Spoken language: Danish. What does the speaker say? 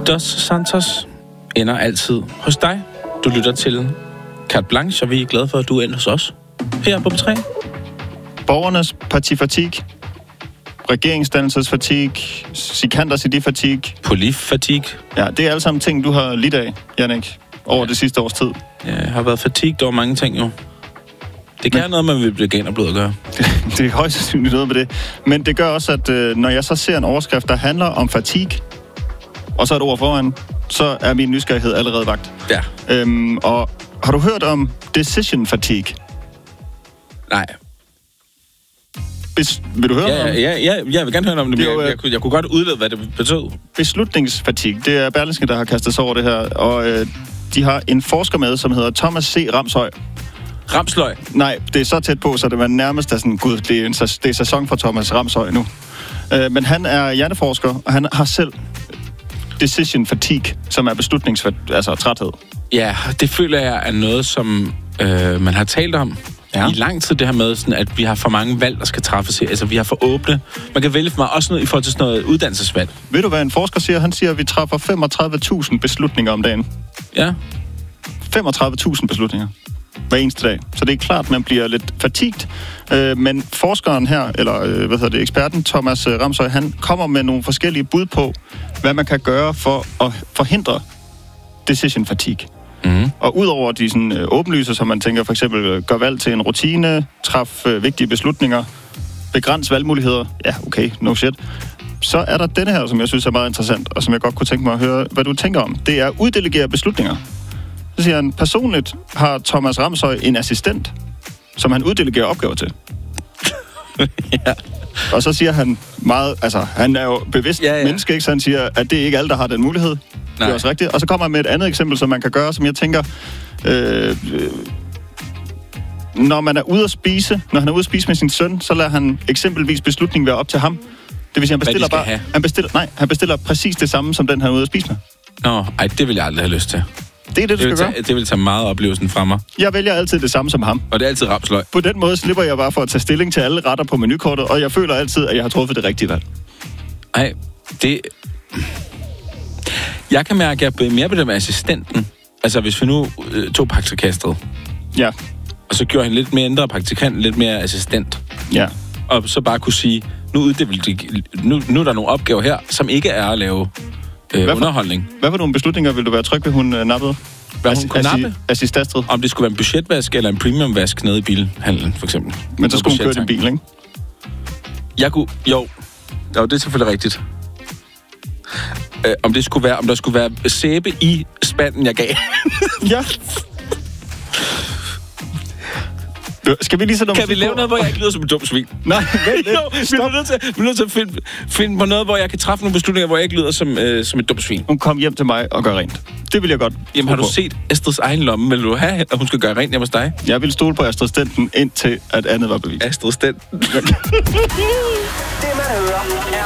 Dos Santos ender altid hos dig. Du lytter til Carte Blanche, og vi er glade for, at du ender hos os her på P3. Borgernes partifatik, regeringsdannelsesfatik, Sikanders idéfatik. Poliffatik. Ja, det er alle sammen ting, du har lidt af, Jannik, over det sidste års tid. Ja, jeg har været fatigued over mange ting jo. Det kan noget, man vil blive gen og blod at gøre. Det er højst sandsynligt noget med det. Men det gør også, at når jeg så ser en overskrift, der handler om fatigue, og så et ord foran, så er min nysgerrighed allerede vagt. Ja. Og har du hørt om decision fatigue? Nej. Vil du høre om det? Ja, jeg vil gerne høre om det, men jeg kunne godt udlede, hvad det betød. Beslutningsfatigue, det er Berlingske, der har kastet sig over det her, og de har en forsker med, som hedder Thomas C. Ramshøj. Ramsløg? Nej, det er så tæt på, så det var nærmest sådan, gud, det er sæson for Thomas Ramshøj nu. Men han er hjerneforsker, og han har selv decision fatigue, som er træthed. Ja, det føler jeg er noget, som man har talt om i lang tid, det her med, sådan, at vi har for mange valg, der skal træffes. Altså, vi har for åbne. Man kan vælge for meget, også noget i forhold til sådan noget uddannelsesvalg. Ved du, hvad en forsker siger? Han siger, at vi træffer 35.000 beslutninger om dagen. Ja. 35.000 beslutninger hver eneste dag. Så det er klart, man bliver lidt fatigued. Men forskeren her, eller eksperten Thomas Ramshøj, han kommer med nogle forskellige bud på, hvad man kan gøre for at forhindre decision fatigue. Mm-hmm. Og udover de sådan, åbenlyse, som man tænker for eksempel, gør valg til en rutine, træf vigtige beslutninger, begræns valgmuligheder, ja, okay, no shit. Så er der denne her, som jeg synes er meget interessant, og som jeg godt kunne tænke mig at høre, hvad du tænker om. Det er uddelegere beslutninger. Så siger han, personligt har Thomas Ramshøj en assistent, som han uddelegerer opgaver til. Ja. Og så siger han meget, altså han er jo bevidst menneske, ikke? Så han siger, at det er ikke alle, der har den mulighed. Nej. Det er også rigtigt. Og så kommer han med et andet eksempel, som man kan gøre, som jeg tænker, når man er ude at spise, når han er ude at spise med sin søn, så lader han eksempelvis beslutningen være op til ham. Det vil sige, han bestiller præcis det samme, som den han er ude at spise med. Det vil jeg aldrig have lyst til. Det er det, du skal gøre. Det vil tage meget oplevelsen fra mig. Jeg vælger altid det samme som ham. Og det er altid Ramsløg. På den måde slipper jeg bare for at tage stilling til alle retter på menukortet, og jeg føler altid, at jeg har truffet det rigtige valg. Nej, jeg kan mærke, at jeg bliver mere på det med assistenten. Altså, hvis vi nu tog praktikastet. Ja. Og så gjorde han lidt mere ændre praktikant, lidt mere assistent. Ja. Og så bare kunne sige, nu er der nogle opgaver her, som ikke er at lave underholdning. Hvad for nogle beslutninger vil du være tryg ved, hun nappede? Hvad hun kunne nappe? Assistastret. Om det skulle være en budgetvask eller en premiumvask nede i bilhandlen, for eksempel. Men så skulle hun køre din bil, ikke? Jo, det er selvfølgelig rigtigt. Om der skulle være sæbe i spanden, jeg gav. Ja. Skal vi lige så Kan vi lave noget, hvor jeg ikke lyder som et dumt svin? Nej, vent lidt. Vi er nødt til at finde på noget, hvor jeg kan træffe nogle beslutninger, hvor jeg ikke lyder som et dumt svin. Hun kom hjem til mig og gør rent. Det vil jeg godt. Jamen, har du set Astrids egen lomme? Vil du have, at hun skal gøre rent hjemme hos dig? Jeg vil stole på Astrid Stenten, indtil at andet var bevist. Astrid Stenten. Det man hører